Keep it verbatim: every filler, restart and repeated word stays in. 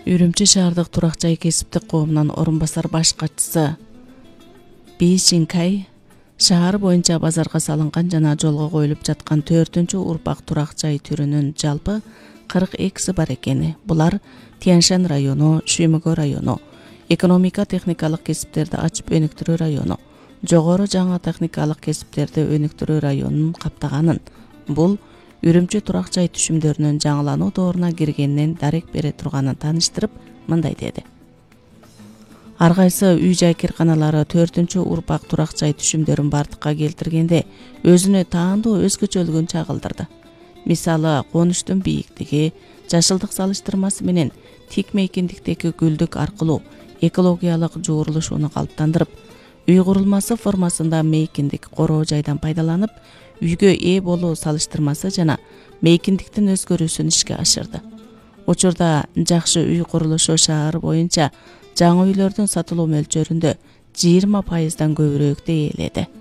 Үрүмчү шаардык турак жай кесиптик коомунун орун басар баш катчысы Би Шинкай шаар боюнча базарга салынган жана жолго коюлуп жаткан төртүнчү урпак турак жай түрүнүн жалпы кырк экиси бар экени. Булар Тяньшань району, Шүмөгө району, экономика техникалык кесиптерди ачып өнүктүрүү району, жогору жаңы техникалык кесиптерди өнүктүрүү районун каптаганын. Бул Үрүмчү турак жай түшүмдөрүнүн жаңылануу дооруна киргенинен дарек бере турганын тааныштырып, мындай деди. Ар кайсы үй-жай кирканалары төртүнчү урпак турак жай түшүмдөрүн бардыкка келтиргенде өзүнө таандуу өзгөчөлүгүн чагылдырды. Мисалы, конуштун бийиктиги, жашылдык салыштырмасы менен тик мейкиндиктеги гүлдүк аркылуу экологиялык жуурулушууну калыптандырып, үй курулмасы формасында мейкиндик короо жайдан пайдаланып, үйгө ээ болуу салыштырмасы жана мейкиндиктин өзгөрүүсүн ишке ашырды. Учурда жакшы үй курулушу шаар боюнча жаңы үйлөрдүн сатылуу мөлчөрүндө жыйырма пайыздан көбүрөөктү ээледи.